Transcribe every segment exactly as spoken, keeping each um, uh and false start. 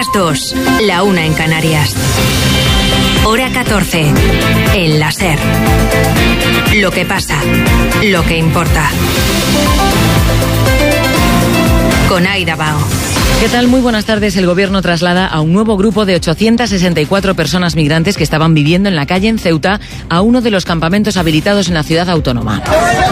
dos, la una en Canarias. Hora catorce, en la SER. Lo que pasa, lo que importa. Con Aida Bao. ¿Qué tal? Muy buenas tardes. El Gobierno traslada a un nuevo grupo de ochocientas sesenta y cuatro personas migrantes que estaban viviendo en la calle en Ceuta a uno de los campamentos habilitados en la ciudad autónoma.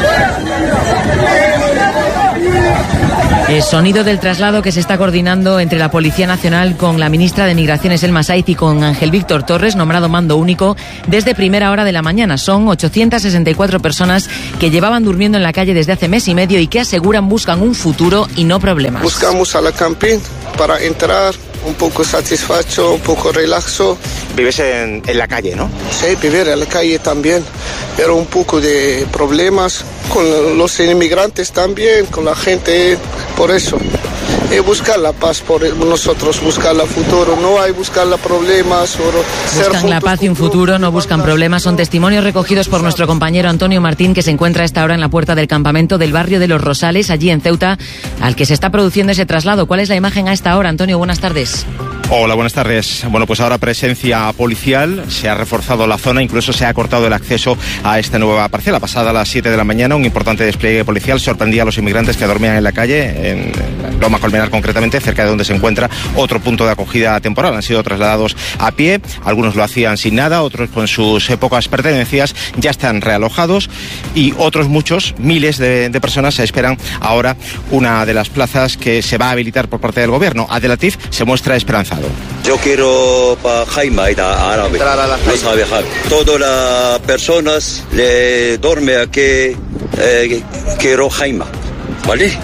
El sonido del traslado que se está coordinando entre la Policía Nacional con la ministra de Migraciones, Elma Saiz, y con Ángel Víctor Torres, nombrado mando único desde primera hora de la mañana. Son ochocientas sesenta y cuatro personas que llevaban durmiendo en la calle desde hace mes y medio y que aseguran buscan un futuro y no problemas. Buscamos a la camping para entrar un poco satisfecho, un poco relaxo. Vives en, en la calle, ¿no? Sí, vivir en la calle también, pero un poco de problemas con los inmigrantes también, con la gente, por eso. Y buscar la paz por nosotros, buscar el futuro, no hay buscar los problemas. Solo buscan la paz y un futuro, no buscan problemas. Son testimonios recogidos por nuestro compañero Antonio Martín, que se encuentra a esta hora en la puerta del campamento del barrio de Los Rosales, allí en Ceuta, al que se está produciendo ese traslado. ¿Cuál es la imagen a esta hora, Antonio? Buenas tardes. Hola, buenas tardes. Bueno, pues ahora presencia policial, se ha reforzado la zona, incluso se ha cortado el acceso a esta nueva parcela. Pasada las siete de la mañana, un importante despliegue policial sorprendía a los inmigrantes que dormían en la calle, en Loma Colmenar concretamente, cerca de donde se encuentra otro punto de acogida temporal. Han sido trasladados a pie, algunos lo hacían sin nada, otros con sus pocas pertenencias, ya están realojados y otros muchos, miles de, de personas se esperan ahora una de las plazas que se va a habilitar por parte del gobierno. Abdelatif se muestra esperanzado. Yo quiero para Jaime, árabe, no sabe viajar. Todas las personas le duermen aquí, eh, quiero Jaime, ¿vale?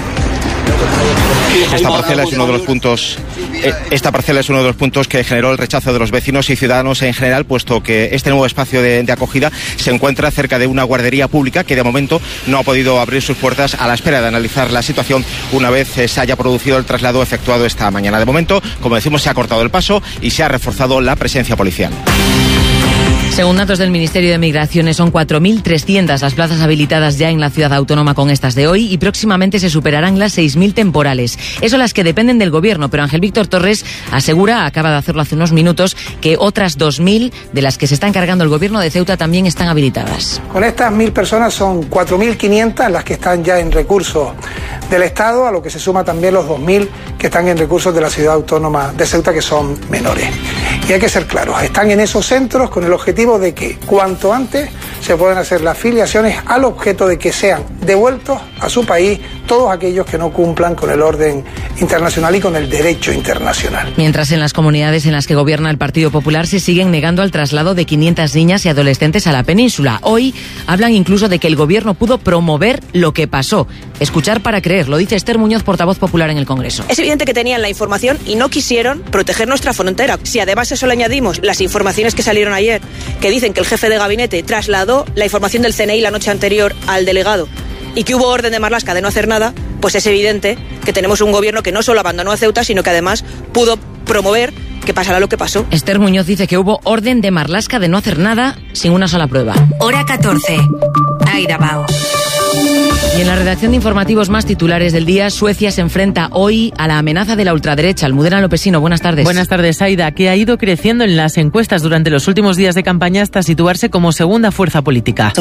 Esta parcela es uno de los puntos Esta parcela es uno de los puntos que generó el rechazo de los vecinos y ciudadanos en general, puesto que este nuevo espacio de, de acogida se encuentra cerca de una guardería pública que de momento no ha podido abrir sus puertas a la espera de analizar la situación una vez se haya producido el traslado efectuado esta mañana. De momento, como decimos, se ha cortado el paso y se ha reforzado la presencia policial. Según datos del Ministerio de Migraciones, son cuatro mil trescientas las plazas habilitadas ya en la ciudad autónoma con estas de hoy y próximamente se superarán las seis mil temporales. Eso las que dependen del gobierno, pero Ángel Víctor Torres asegura, acaba de hacerlo hace unos minutos, que otras dos mil de las que se está encargando el gobierno de Ceuta también están habilitadas. Con estas mil personas son cuatro mil quinientas las que están ya en recursos del Estado, a lo que se suma también los dos mil que están en recursos de la ciudad autónoma de Ceuta, que son menores. Y hay que ser claros, están en esos centros con el objetivo de que cuanto antes se puedan hacer las filiaciones al objeto de que sean devueltos a su país todos aquellos que no cumplan con el orden internacional y con el derecho internacional. Mientras en las comunidades en las que gobierna el Partido Popular se siguen negando al traslado de quinientas niñas y adolescentes a la península. Hoy hablan incluso de que el gobierno pudo promover lo que pasó. Escuchar para creer, lo dice Esther Muñoz, portavoz popular en el Congreso. Es evidente que tenían la información y no quisieron proteger nuestra frontera. Si además a eso le añadimos las informaciones que salieron ayer, que dicen que el jefe de gabinete trasladó la información del C N I la noche anterior al delegado y que hubo orden de Marlaska de no hacer nada, pues es evidente que tenemos un gobierno que no solo abandonó a Ceuta, sino que además pudo promover que pasará lo que pasó. Esther Muñoz dice que hubo orden de Marlaska de no hacer nada sin una sola prueba. Hora catorce, Aida Bao. Y en la redacción de informativos más titulares del día, Suecia se enfrenta hoy a la amenaza de la ultraderecha. Almudena Lopesino, buenas tardes. Buenas tardes, Aida, que ha ido creciendo en las encuestas durante los últimos días de campaña hasta situarse como segunda fuerza política.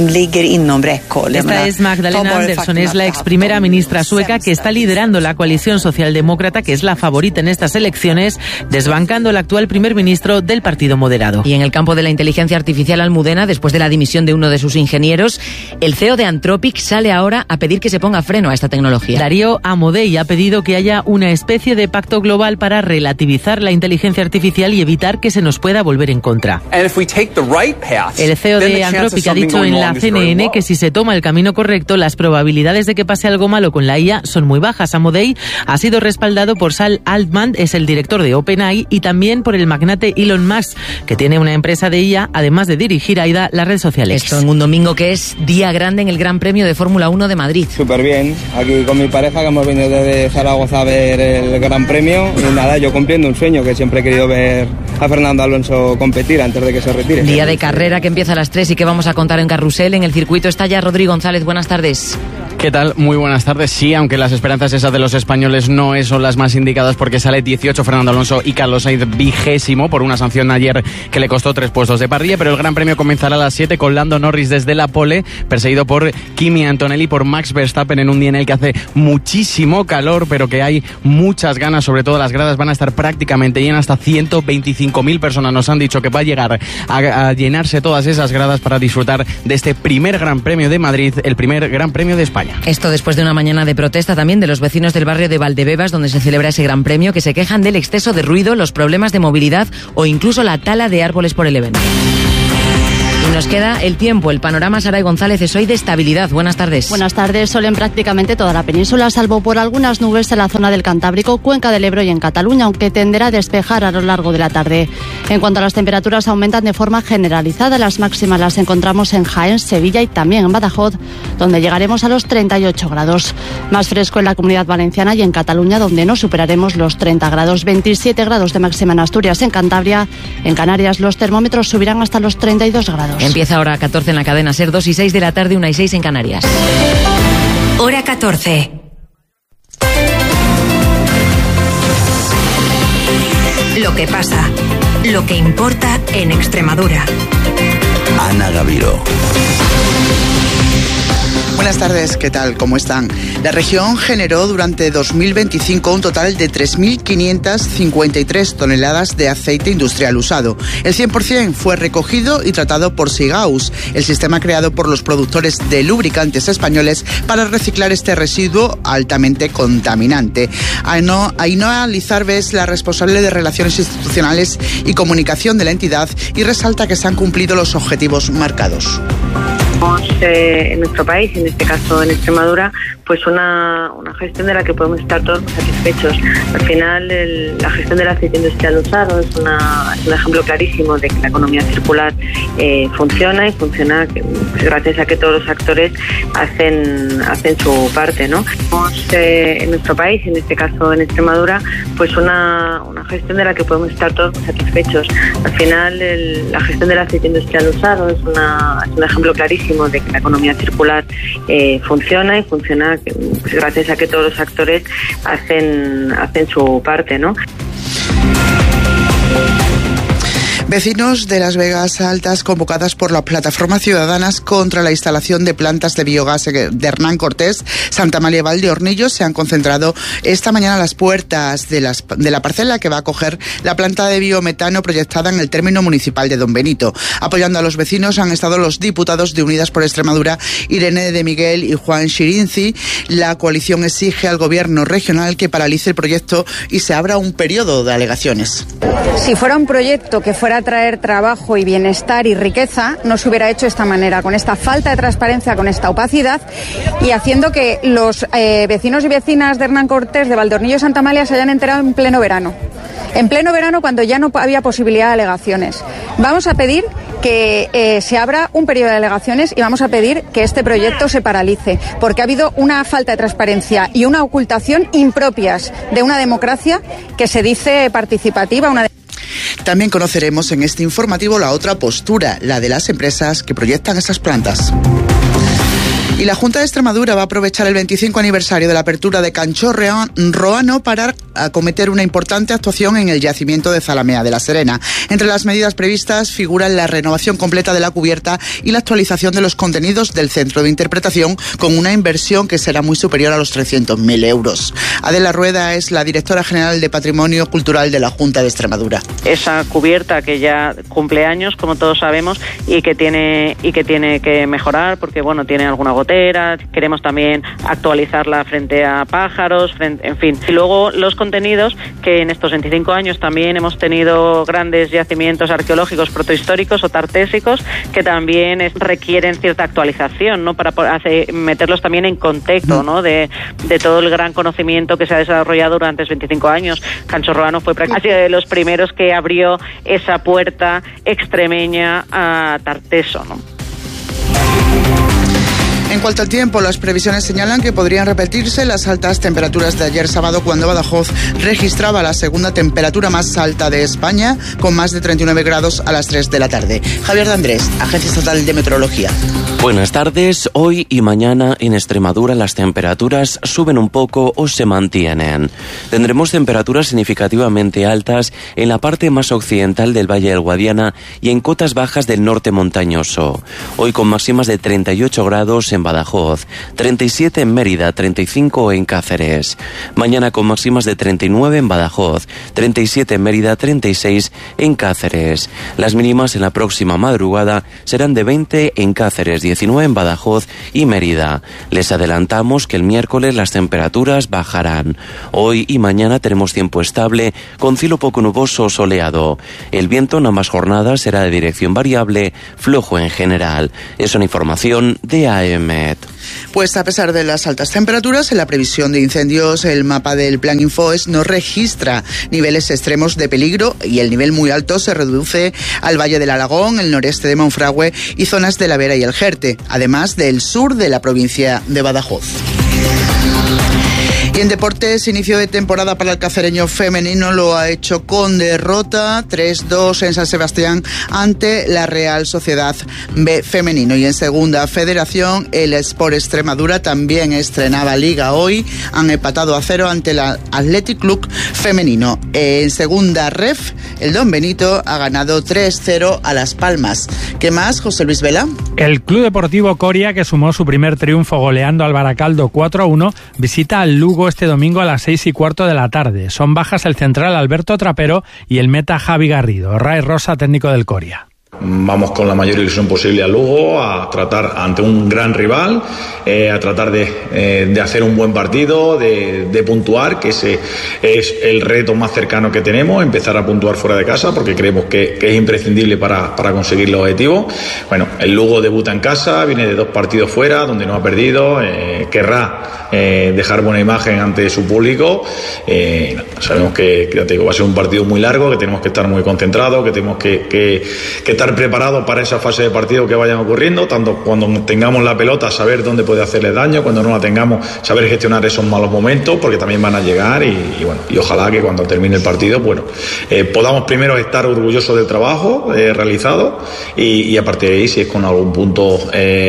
Esta es Magdalena Andersson, es la ex primera ministra sueca que está liderando la coalición socialdemócrata, que es la favorita en estas elecciones, desbancando al actual primer ministro del Partido Moderado. Y en el campo de la inteligencia artificial, Almudena, después de la dimisión de uno de sus ingenieros, el C E O de Anthropic sale ahora a pedir que se ponga freno a esta tecnología. Darío Amodei ha pedido que haya una especie de pacto global para relativizar la inteligencia artificial y evitar que se nos pueda volver en contra. El C E O de Anthropic ha dicho en la C N N que si se toma el camino correcto, las probabilidades de que pase algo malo con la I A son muy bajas. Amodei ha sido respaldado por Sam Altman, es el director de OpenAI, y también por el magnate Elon Musk, que tiene una empresa de I A, además de dirigir, Aida, las redes sociales. Esto en un domingo que es día grande en el Gran Premio de Fórmula uno de Madrid. Súper bien, aquí con mi pareja que hemos venido desde Zaragoza a ver el Gran Premio y nada, yo cumpliendo un sueño que siempre he querido ver a Fernando Alonso competir antes de que se retire. Día de carrera que empieza a las tres y que vamos a contar en Carrusel. En el circuito está ya Rodrigo González, buenas tardes. ¿Qué tal? Muy buenas tardes. Sí, aunque las esperanzas esas de los españoles no son las más indicadas porque sale dieciocho Fernando Alonso y Carlos Sainz vigésimo por una sanción ayer que le costó tres puestos de parrilla, pero el Gran Premio comenzará a las siete con Lando Norris desde la pole, perseguido por Kimi Antonelli, por Max Verstappen en un día en el que hace muchísimo calor, pero que hay muchas ganas, sobre todo las gradas van a estar prácticamente llenas, hasta ciento veinticinco mil personas nos han dicho que va a llegar a, a llenarse todas esas gradas para disfrutar de este primer Gran Premio de Madrid, el primer Gran Premio de España. Esto después de una mañana de protesta también de los vecinos del barrio de Valdebebas, donde se celebra ese Gran Premio, que se quejan del exceso de ruido, los problemas de movilidad o incluso la tala de árboles por el evento. Y nos queda el tiempo, el panorama. Saray González, es hoy de estabilidad. Buenas tardes. Buenas tardes. Sol en prácticamente toda la península, salvo por algunas nubes en la zona del Cantábrico, Cuenca del Ebro y en Cataluña, aunque tenderá a despejar a lo largo de la tarde. En cuanto a las temperaturas, aumentan de forma generalizada. Las máximas las encontramos en Jaén, Sevilla y también en Badajoz, donde llegaremos a los treinta y ocho grados. Más fresco en la Comunidad Valenciana y en Cataluña, donde no superaremos los treinta grados. veintisiete grados de máxima en Asturias, en Cantabria. En Canarias los termómetros subirán hasta los treinta y dos grados. Empieza ahora catorce en la cadena SER, dos y seis de la tarde, una y seis en Canarias. Hora catorce. Lo que pasa, lo que importa en Extremadura. Ana Gaviro. Buenas tardes, ¿qué tal? ¿Cómo están? La región generó durante dos mil veinticinco un total de tres mil quinientas cincuenta y tres toneladas de aceite industrial usado. El cien por ciento fue recogido y tratado por Sigaus, el sistema creado por los productores de lubricantes españoles para reciclar este residuo altamente contaminante. Ainhoa Lizarbe es la responsable de Relaciones Institucionales y Comunicación de la entidad y resalta que se han cumplido los objetivos marcados. Eh, en nuestro país, en este caso en Extremadura, pues una, una gestión de la que podemos estar todos satisfechos. Al final, el, la gestión del aceite industrial usado es, una, es un ejemplo clarísimo de que la economía circular eh, funciona y funciona pues, gracias a que todos los actores hacen, hacen su parte, ¿no? Eh, en nuestro país, en este caso en Extremadura, pues una, una gestión de la que podemos estar todos satisfechos. Al final, el, la gestión del aceite industrial usado es, una, es un ejemplo clarísimo de que la economía circular eh, funciona y funciona pues, gracias a que todos los actores hacen, hacen su parte, ¿no? Vecinos de Las Vegas Altas, convocadas por las plataformas ciudadanas contra la instalación de plantas de biogás de Hernán Cortés, Santa María Valdeornillos, se han concentrado esta mañana a las puertas de, las, de la parcela que va a acoger la planta de biometano proyectada en el término municipal de Don Benito. Apoyando a los vecinos han estado los diputados de Unidas por Extremadura, Irene de Miguel y Juan Xirinci. La coalición exige al gobierno regional que paralice el proyecto y se abra un periodo de alegaciones. Si fuera un proyecto que fuera a traer trabajo y bienestar y riqueza, no se hubiera hecho de esta manera, con esta falta de transparencia, con esta opacidad y haciendo que los eh, vecinos y vecinas de Hernán Cortés, de Valdeornillo y Santa Amalia se hayan enterado en pleno verano. En pleno verano, cuando ya no había posibilidad de alegaciones. Vamos a pedir que eh, se abra un periodo de alegaciones y vamos a pedir que este proyecto se paralice, porque ha habido una falta de transparencia y una ocultación impropias de una democracia que se dice participativa, una También conoceremos en este informativo la otra postura, la de las empresas que proyectan esas plantas. Y la Junta de Extremadura va a aprovechar el veinticinco aniversario de la apertura de Cancho Roano para acometer una importante actuación en el yacimiento de Zalamea de la Serena. Entre las medidas previstas figuran la renovación completa de la cubierta y la actualización de los contenidos del centro de interpretación, con una inversión que será muy superior a los trescientos mil euros. Adela Rueda es la directora general de Patrimonio Cultural de la Junta de Extremadura. Esa cubierta que ya cumple años, como todos sabemos, y que tiene y que tiene que mejorar porque bueno, tiene alguna gotera. Queremos también actualizarla frente a pájaros, frente, en fin. Y luego los contenidos, que en estos veinticinco años también hemos tenido grandes yacimientos arqueológicos protohistóricos o tartésicos que también es, requieren cierta actualización, ¿no? Para hacer, meterlos también en contexto, ¿no? De, de todo el gran conocimiento que se ha desarrollado durante estos veinticinco años. Cancho Roano fue prácticamente de los primeros que abrió esa puerta extremeña a Tarteso, ¿no? En En cuanto al tiempo, las previsiones señalan que podrían repetirse las altas temperaturas de ayer sábado, cuando Badajoz registraba la segunda temperatura más alta de España, con más de treinta y nueve grados a las tres de la tarde. Javier de Andrés, Agencia Estatal de Meteorología. Buenas tardes. Hoy y mañana en Extremadura las temperaturas suben un poco o se mantienen. Tendremos temperaturas significativamente altas en la parte más occidental del Valle del Guadiana y en cotas bajas del norte montañoso. Hoy con máximas de treinta y ocho grados en Badajoz, treinta y siete en Mérida, treinta y cinco en Cáceres. Mañana con máximas de treinta y nueve en Badajoz, treinta y siete en Mérida, treinta y seis en Cáceres. Las mínimas en la próxima madrugada serán de veinte en Cáceres, diecinueve en Badajoz y Mérida. Les adelantamos que el miércoles las temperaturas bajarán. Hoy y mañana tenemos tiempo estable con cielo poco nuboso o soleado. El viento en ambas jornadas será de dirección variable, flojo en general. Es una información de A E M E T. Pues a pesar de las altas temperaturas, en la previsión de incendios, el mapa del Plan Infoes no registra niveles extremos de peligro y el nivel muy alto se reduce al Valle del Alagón, el noreste de Monfragüe y zonas de la Vera y el Jerte, además del sur de la provincia de Badajoz. Y en deportes, inicio de temporada para el cacereño femenino lo ha hecho con derrota tres dos en San Sebastián ante la Real Sociedad B femenino. Y en segunda federación, el Sport Extremadura también estrenaba liga hoy. Han empatado a cero ante el Athletic Club femenino. En segunda ref, el Don Benito ha ganado tres cero a Las Palmas. ¿Qué más, José Luis Vela? El Club Deportivo Coria, que sumó su primer triunfo goleando al Baracaldo cuatro a uno, visita al Lugo este domingo a las seis y cuarto de la tarde. Son bajas el central Alberto Trapero y el meta Javi Garrido. Ray Rosa, técnico del Coria. Vamos con la mayor ilusión posible a Lugo, a tratar ante un gran rival, eh, a tratar de, eh, de hacer un buen partido, de, de puntuar, que ese es el reto más cercano que tenemos, empezar a puntuar fuera de casa, porque creemos que, que es imprescindible para, para conseguir los objetivos. Bueno, el Lugo debuta en casa, viene de dos partidos fuera, donde no ha perdido, eh, querrá eh, dejar buena imagen ante su público. Eh, sabemos que, que te digo, va a ser un partido muy largo, que tenemos que estar muy concentrados, que tenemos que, que, que estar preparados para esa fase de partido que vayan ocurriendo, tanto cuando tengamos la pelota, saber dónde puede hacerle daño, cuando no la tengamos, saber gestionar esos malos momentos, porque también van a llegar y, y bueno, y ojalá que cuando termine el partido, bueno, eh, podamos primero estar orgullosos del trabajo eh, realizado y, y a partir de ahí, si es con algún punto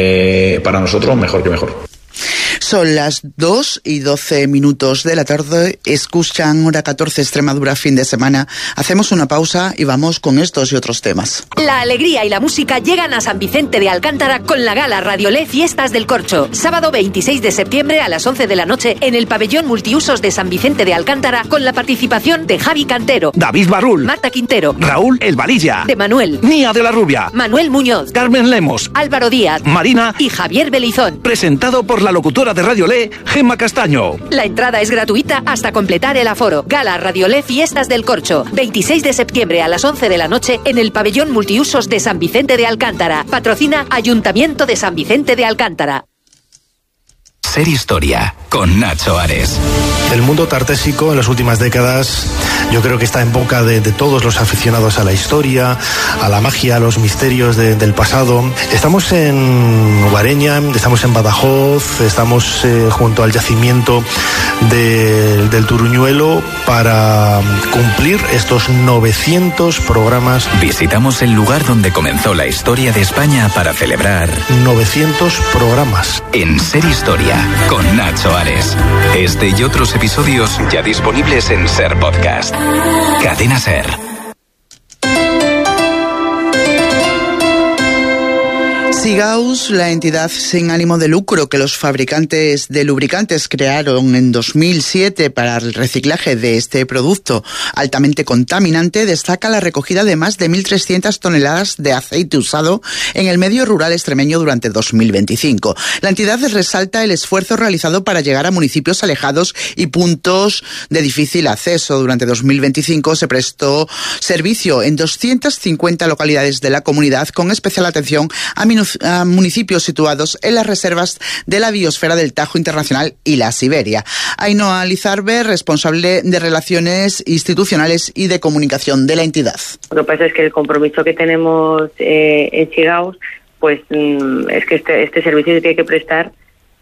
eh, para nosotros, mejor que mejor. Son las dos y doce minutos de la tarde. Escuchan Hora catorce Extremadura fin de semana. Hacemos una pausa y vamos con estos y otros temas. La alegría y la música llegan a San Vicente de Alcántara con la gala Radiolé Fiestas del Corcho. Sábado veintiséis de septiembre a las once de la noche en el pabellón multiusos de San Vicente de Alcántara, con la participación de Javi Cantero, David Barrul, Marta Quintero, Raúl El Valilla, de Manuel, Nia de la Rubia, Manuel Muñoz, Carmen Lemos, Álvaro Díaz, Marina y Javier Belizón. Presentado por la locutora de Radiolé, Gemma Castaño. La entrada es gratuita hasta completar el aforo. Gala Radiolé Fiestas del Corcho, veintiséis de septiembre a las once de la noche en el pabellón multiusos de San Vicente de Alcántara. Patrocina Ayuntamiento de San Vicente de Alcántara. Ser Historia, con Nacho Ares. El mundo tartésico en las últimas décadas yo creo que está en boca de, de todos los aficionados a la historia, a la magia, a los misterios de, del pasado. Estamos en Guareña, estamos en Badajoz, estamos eh, junto al yacimiento de, del Turuñuelo para cumplir estos novecientos programas. Visitamos el lugar donde comenzó la historia de España para celebrar novecientos programas. En Ser Historia, con Nacho Ares. Este y otros episodios ya disponibles en Ser Podcast. Cadena Ser. Sigaus, la entidad sin ánimo de lucro que los fabricantes de lubricantes crearon en dos mil siete para el reciclaje de este producto altamente contaminante, destaca la recogida de más de mil trescientas toneladas de aceite usado en el medio rural extremeño durante dos mil veinticinco. La entidad resalta el esfuerzo realizado para llegar a municipios alejados y puntos de difícil acceso. Durante dos mil veinticinco se prestó servicio en doscientas cincuenta localidades de la comunidad, con especial atención a a municipios situados en las reservas de la biosfera del Tajo Internacional y la Siberia. Ainhoa Lizarbe, responsable de Relaciones Institucionales y de Comunicación de la entidad. Lo que pasa es que el compromiso que tenemos eh, en Sigaus, pues mm, es que este, este servicio se tiene que prestar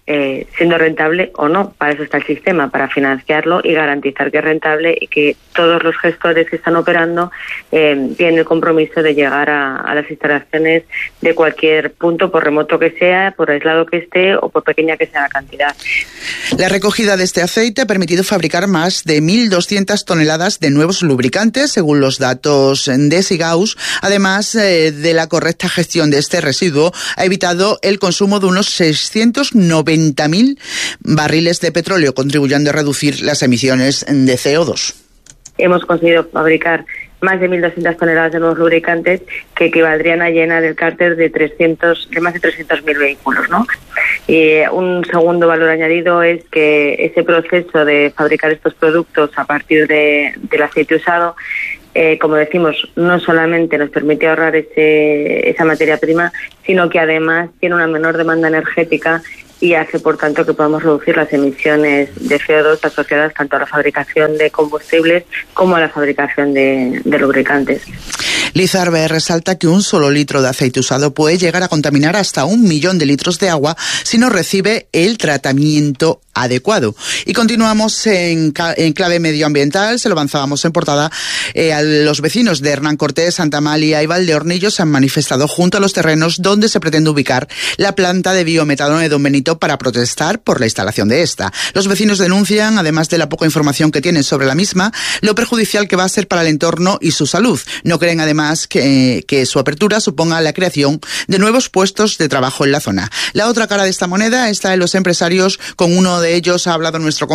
eh, siendo rentable o no. Para eso está el sistema, para financiarlo y garantizar que es rentable y que todos los gestores que están operando eh, tienen el compromiso de llegar a, a las instalaciones de cualquier punto, por remoto que sea, por aislado que esté o por pequeña que sea la cantidad. La recogida de este aceite ha permitido fabricar más de mil doscientas toneladas de nuevos lubricantes, según los datos de Sigaus. Además eh, de la correcta gestión de este residuo, ha evitado el consumo de unos seiscientos noventa mil barriles de petróleo, contribuyendo a reducir las emisiones de C O dos. Hemos conseguido fabricar más de mil doscientas toneladas de nuevos lubricantes que equivaldrían a llenar el cárter de trescientos, de más de trescientos mil vehículos, ¿no? Y un segundo valor añadido es que ese proceso de fabricar estos productos a partir de, del aceite usado, eh, como decimos, no solamente nos permite ahorrar ese, esa materia prima, sino que además tiene una menor demanda energética y hace, por tanto, que podamos reducir las emisiones de C O dos asociadas tanto a la fabricación de combustibles como a la fabricación de, de lubricantes. Lizarbe resalta que un solo litro de aceite usado puede llegar a contaminar hasta un millón de litros de agua si no recibe el tratamiento adecuado. Y continuamos en, en clave medioambiental. Se lo avanzábamos en portada. Eh, a los vecinos de Hernán Cortés, Santa Amalia y Valdeornillos se han manifestado junto a los terrenos donde se pretende ubicar la planta de biometano de Don Benito para protestar por la instalación de esta. Los vecinos denuncian, además de la poca información que tienen sobre la misma, lo perjudicial que va a ser para el entorno y su salud. No creen además que, que su apertura suponga la creación de nuevos puestos de trabajo en la zona. La otra cara de esta moneda está en los empresarios. Con uno de ellos ha hablado nuestro